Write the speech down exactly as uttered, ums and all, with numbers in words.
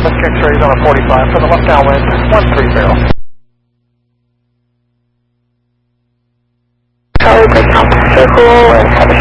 Let's check sure he's on a forty-five for the left downwind, one three zero. Charlie, break down circle and have a